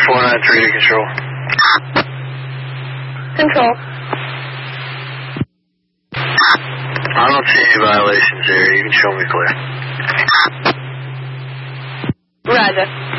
493 to control. Control. I don't see any violations there. You can show me clear. Roger.